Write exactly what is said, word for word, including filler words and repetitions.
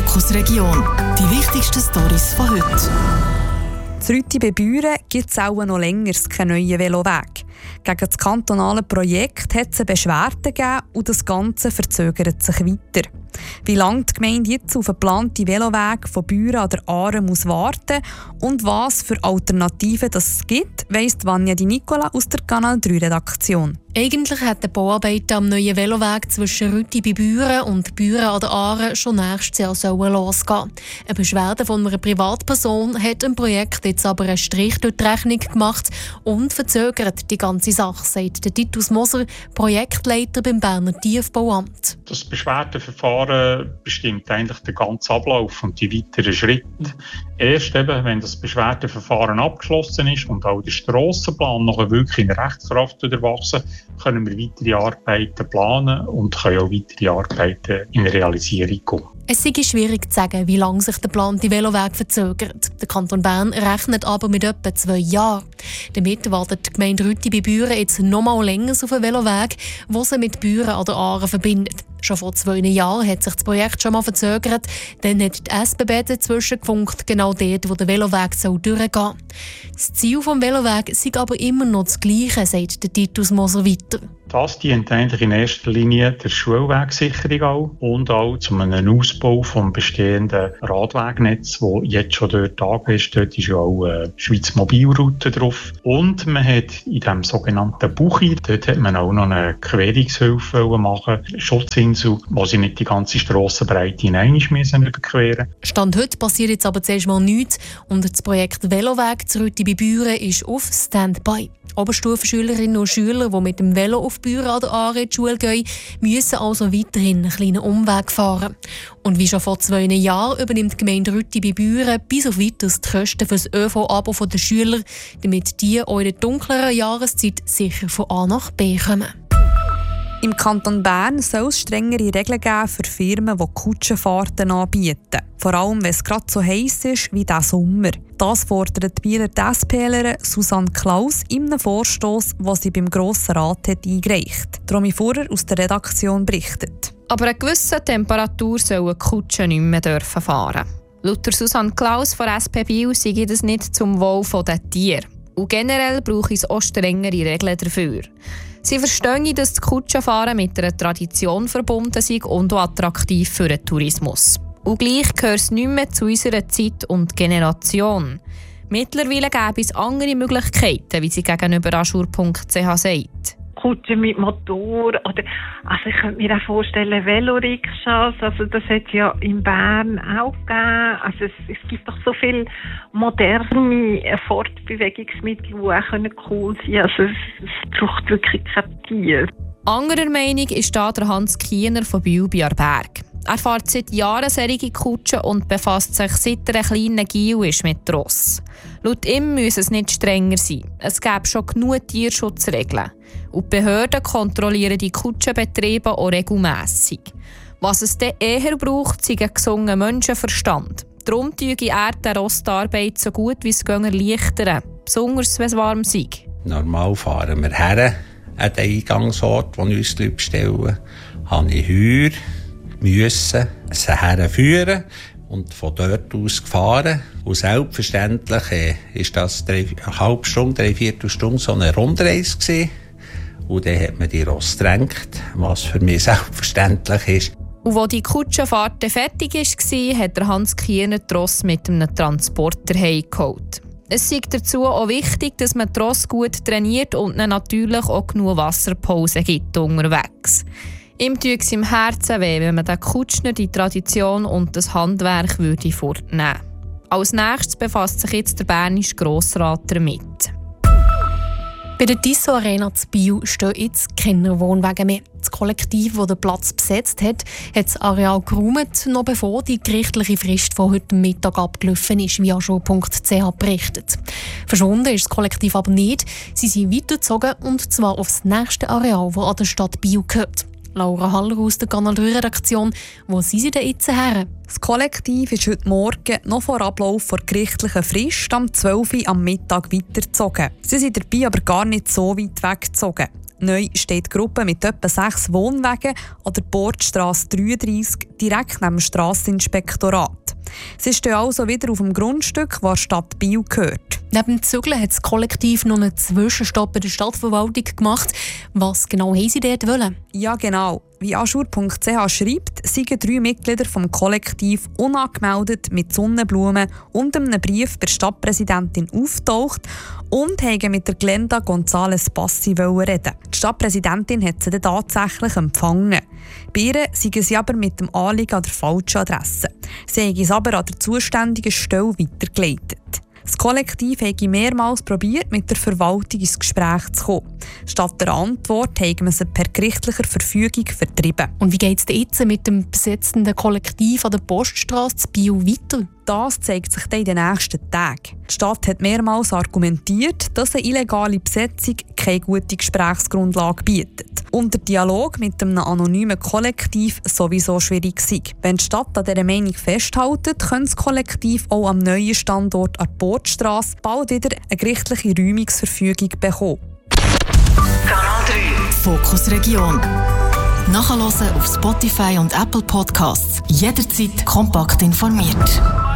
Fokus Region. Die wichtigsten Storys von heute. In Rütti bei Büren gibt es auch noch länger keinen neuen Veloweg. Gegen das kantonale Projekt hat es eine Beschwerde gegeben und das Ganze verzögert sich weiter. Wie lange die Gemeinde jetzt auf einen geplanten Veloweg von Büren an der Aare muss warten und was für Alternativen es gibt, weiss Vanja Di Nicola aus der Kanal drei Redaktion. Eigentlich hat die Bauarbeiten am neuen Veloweg zwischen Rütti bei Büren und Büren an der Aare schon nächstes Jahr sollen losgehen. Eine Beschwerde von einer Privatperson hat dem Projekt jetzt aber einen Strich durch die Rechnung gemacht und verzögert die ganze Sache, sagt der Titus Moser, Projektleiter beim Berner Tiefbauamt. Das Beschwerdeverfahren bestimmt eigentlich den ganzen Ablauf und die weiteren Schritte. Erst eben, wenn das Beschwerdeverfahren abgeschlossen ist und auch der Strassenplan noch wirklich in Rechtskraft erwachsen, können wir weitere Arbeiten planen und können auch weitere Arbeiten in Realisierung kommen. Es sei schwierig zu sagen, wie lange sich der geplante Veloweg verzögert. Der Kanton Bern rechnet aber mit etwa zwei Jahren. Damit wartet die Gemeinde Rütti bei Büren jetzt noch mal länger auf einen Veloweg, der sie mit Büren an der Aare verbindet. Schon vor zwei Jahren hat sich das Projekt schon mal verzögert. Dann hat die S B B dazwischen gefunkt, genau dort, wo der Veloweg durchgehen soll. Das Ziel des Velowegs sei aber immer noch das Gleiche, sagt der Titus Moser weiter. Das dient eigentlich in erster Linie der Schulwegsicherung auch und auch zu einem Ausbau des bestehenden Radwegnetz, das jetzt schon dort angeht ist. Dort ist ja auch eine Schweiz Mobilroute drauf. Und man hat in dem sogenannten Buchi, dort hat man auch noch eine Querungshilfe machen, eine Schutzinsel, wo sie nicht die ganze Strassenbreite in einmal müssen überqueren. Stand heute passiert jetzt aber zuerst mal nichts und das Projekt Veloweg zu Rütti bei Büren ist auf Standby. Oberstufenschülerinnen und Schüler, die mit dem Velo auf Büren an der Aare in die Schule gehen, müssen also weiterhin einen kleinen Umweg fahren. Und wie schon vor zwei Jahren übernimmt die Gemeinde Rütti bei Büren bis auf weiteres die Kosten für das ÖV-Abo der Schüler, damit die auch in der dunkleren Jahreszeit sicher von A nach B kommen. Im Kanton Bern soll es strengere Regeln geben für Firmen, die Kutschenfahrten anbieten. Vor allem, wenn es gerade so heiß ist wie diesen Sommer. Das fordert die Bieler DSPlerin Susanne Klaus in einem Vorstoss, den sie beim Grossen Rat hat eingereicht hat. Romy Fuhrer aus der Redaktion berichtet. Aber eine gewisse Temperatur sollen Kutschen nicht mehr dürfen fahren. Laut Susanne Klaus von S P Biel sei das nicht zum Wohl der Tiere. Und generell brauche es auch strengere Regeln dafür. Sie verstehen, dass das Kutschenfahren mit einer Tradition verbunden ist und auch attraktiv für den Tourismus. Und gleich gehört es nicht mehr zu unserer Zeit und Generation. Mittlerweile gäbe es andere Möglichkeiten, wie sie gegenüber aschur punkt c h sagt. Kutschen mit Motor oder also ich könnte mir auch vorstellen Velorikschas, also das hat es ja in Bern auch gegeben. Also es, es gibt doch so viele moderne Fortbewegungsmittel, die auch cool sein können. Also es, es braucht wirklich kein Tier. Anderer Meinung ist da der Hans Kiener von Biel bei Arberg. Er fährt seit Jahren solche Kutschen und befasst sich seit er ein kleiner Gil ist mit Ross. Laut ihm müsse es nicht strenger sein. Es gäbe schon genug Tierschutzregeln. Und die Behörden kontrollieren die Kutschenbetriebe auch regelmässig. Was es dann eher braucht, ist ein gesunder Menschenverstand. Darum tue er der Rostarbeit so gut wie es geht erleichtern, besonders wenn es warm sei. Normal fahren wir her an den Eingangsort, wo wir uns die Leute bestellen. Habe ich Heuer müssen sie herführen und von dort aus gefahren. Und selbstverständlich äh, ist das drei, eine halbe Stunde, drei Viertelstunde so eine Rundreise gewesen. Und dann hat man die Ross getränkt, was für mich selbstverständlich ist. Und als die Kutschenfahrt fertig war, hat der Hans Kiener die Ross mit einem Transporter heimgeholt. Es ist dazu auch wichtig, dass man die Ross gut trainiert und ihnen natürlich auch genug Wasserpause gibt unterwegs. Ihm tut es im Herzen weh, wenn man den Kutschner die Tradition und das Handwerk würde fortnehmen würde. Als nächstes befasst sich jetzt der bernische Grossrat damit. Bei der Tissot Arena zu Biel stehen jetzt keine Wohnwagen mehr. Das Kollektiv, das den Platz besetzt hat, hat das Areal geräumt, noch bevor die gerichtliche Frist von heute Mittag abgelaufen ist, wie aschur punkt c h berichtet. Verschwunden ist das Kollektiv aber nicht. Sie sind weitergezogen und zwar aufs nächste Areal, das an der Stadt Biel gehört. Laura Haller aus der Kanal drei Redaktion. Wo sind Sie denn jetzt her? Das Kollektiv ist heute Morgen noch vor Ablauf der gerichtlichen Frist am zwölf Uhr am Mittag weitergezogen. Sie sind dabei aber gar nicht so weit weggezogen. Neu steht die Gruppe mit etwa sechs Wohnwagen an der Bordstrasse dreiunddreissig direkt neben dem Strasseninspektorat. Sie stehen also wieder auf dem Grundstück, das der Stadt Biel gehört. Neben dem Zügeln hat das Kollektiv noch einen Zwischenstopp bei der Stadtverwaltung gemacht. Was genau haben Sie dort wollen? Ja, genau. Wie aschur punkt c h schreibt, seien drei Mitglieder vom Kollektiv unangemeldet mit Sonnenblumen und einem Brief bei der Stadtpräsidentin auftaucht und haben mit der Glenda González Bassi reden. Die Stadtpräsidentin hat sie dann tatsächlich empfangen. Bei ihr seien sie aber mit dem Anliegen an der falschen Adresse. Sie haben es aber an der zuständigen Stelle weitergeleitet. Das Kollektiv habe mehrmals probiert, mit der Verwaltung ins Gespräch zu kommen. Statt der Antwort haben wir sie per gerichtlicher Verfügung vertrieben. Und wie geht es jetzt mit dem besetzenden Kollektiv an der Poststrasse zu Biel weiter? Das zeigt sich dann in den nächsten Tagen. Die Stadt hat mehrmals argumentiert, dass eine illegale Besetzung keine gute Gesprächsgrundlage bietet und der Dialog mit einem anonymen Kollektiv sowieso schwierig sei. Wenn die Stadt an dieser Meinung festhält, könnte das Kollektiv auch am neuen Standort an der Bordstrasse bald wieder eine gerichtliche Räumungsverfügung bekommen. Kanal drei Fokus Region. Nachhören auf Spotify und Apple Podcasts. Jederzeit kompakt informiert.